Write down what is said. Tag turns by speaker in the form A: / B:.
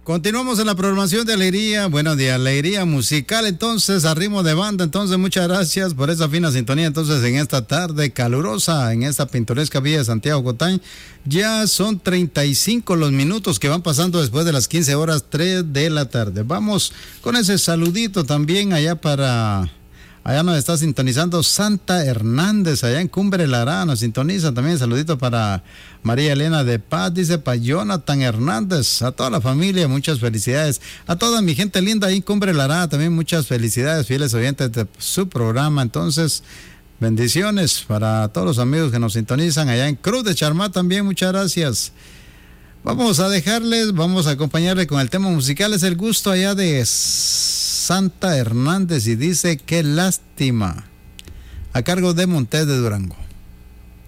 A: Continuamos en la programación de Alegría, bueno, de Alegría Musical, entonces, a ritmo de banda. Entonces, muchas gracias por esa fina sintonía. Entonces, en esta tarde calurosa, en esta pintoresca villa de Santiago Cotán, ya son 35 los minutos que van pasando después de las 15 horas 3 de la tarde. Vamos con ese saludito también allá nos está sintonizando Santa Hernández, allá en Cumbre Lará, nos sintoniza también. Saludito para María Elena de Paz, dice para Jonathan Hernández, a toda la familia, muchas felicidades. A toda mi gente linda ahí en Cumbre Lará, también muchas felicidades, fieles oyentes de su programa. Entonces, bendiciones para todos los amigos que nos sintonizan allá en Cruz de Charmá también, muchas gracias. Vamos a acompañarle con el tema musical, es el gusto allá de Santa Hernández y dice qué lástima, a cargo de Montes de Durango.